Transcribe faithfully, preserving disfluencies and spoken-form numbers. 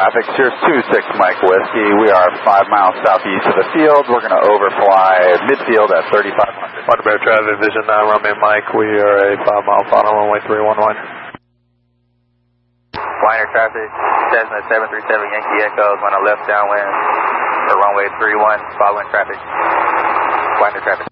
traffic, Sirius two six Mike Whiskey. We are five miles southeast of the field. We're going to overfly midfield at thirty-five hundred. Water Bear Traffic, Vision nine, runway Mike. We are a five mile final, runway three one one. Liner traffic, Cessna seven three seven Yankee Echo, going to left downwind for runway three one, following traffic. Liner traffic.